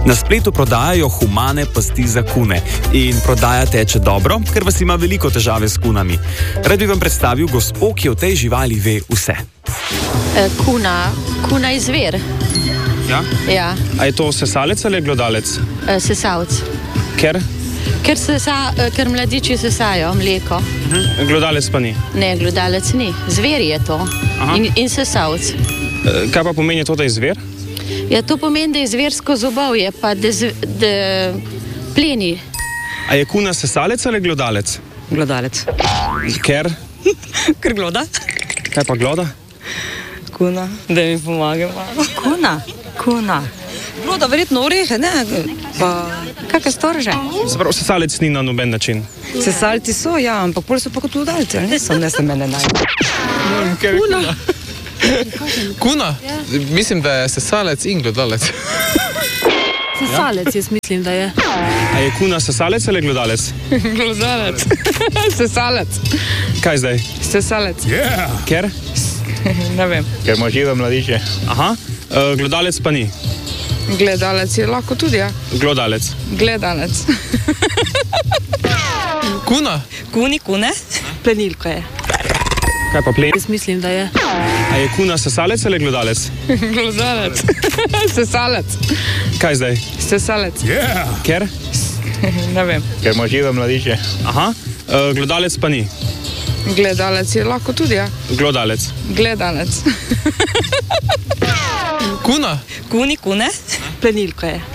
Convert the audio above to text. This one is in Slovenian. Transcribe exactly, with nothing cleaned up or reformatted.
Na spletu prodajajo humane pasti za kune in prodaja teče dobro, ker vas ima veliko težave s kunami. Rad bi vam predstavil gospo, ki o tej živali ve vse. E, kuna, kuna je zver. Ja? Ja, A je to sesalec ali glodalec? e, sesalc. Ker? Ker, sesa, e, ker mladiči sesajo mleko. Mhm. Glodalec pa ni. Ne, glodalec ni. Zver je to. In, in sesalc. E, Kaj pa pomeni to, da je zver? Ja, to pomeni, da je zversko zobovje, pa da, z, da pleni. A je kuna sesalec ali glodalec? Glodalec. Ker? Ker gloda. Kaj pa gloda? Kuna, da mi pomaga malo. Kuna, kuna. Gloda verjetno orehe, ne? Pa kakšne storže? Zapravo, sesalec ni na noben način. Sesalci so, ja, ampak bolj so pa kot glodalci, ali niso, ne se mene naj. Kuna. Kuna? Mislim, da je sesalec in glodalec. Sesalec, jaz mislim, da je. A je kuna sesalec ali glodalec? Glodalec. Sesalec. Kaj zdaj? Sesalec. Ker? Ne vem. Ker ima žive mladiče. Aha. E, glodalec pa ni. Gledalec je lahko tudi, ja. Glodalec. Gledalec. Kuna? Kuni, kune. Plenilko je. Kaj pa plen? Jaz mislim, da je. A je kuna sesalec ali glodalec? Glodalec. Sesalec. Kaj zdaj? Sesalec. Ker? Ne vem. Ker ima žive mladiče. Aha. E, glodalec pa ni. Gledalec je lahko tudi, ja. Glodalec. Gledalec. Kuna? Kuni, kune. Plenilko je.